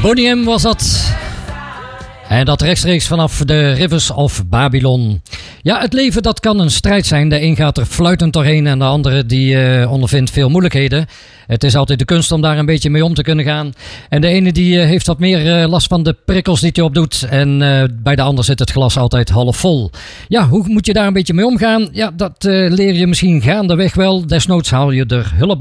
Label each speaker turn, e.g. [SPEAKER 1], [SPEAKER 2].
[SPEAKER 1] Boney M was dat. En dat rechtstreeks vanaf de Rivers of Babylon. Ja, het leven dat kan een strijd zijn. De een gaat er fluitend doorheen en de andere die ondervindt veel moeilijkheden. Het is altijd de kunst om daar een beetje mee om te kunnen gaan. En de ene die heeft wat meer last van de prikkels die hij opdoet. En bij de ander zit het glas altijd half vol. Ja, hoe moet je daar een beetje mee omgaan? Ja, dat leer je misschien gaandeweg wel. Desnoods haal je er hulp